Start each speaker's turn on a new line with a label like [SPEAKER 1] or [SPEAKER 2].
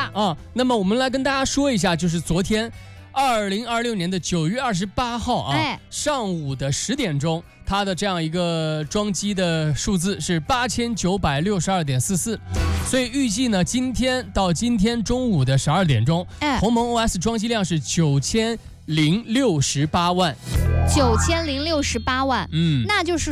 [SPEAKER 1] 了
[SPEAKER 2] 啊。那么我们来跟大家说一下，就是昨天2026年的9月28号啊，上午的10点钟，它的这样一个装机的数字是8962.44，所以预计呢，今天中午的12点钟，鸿蒙 OS 装机量是9068万。
[SPEAKER 1] 9068万，那就是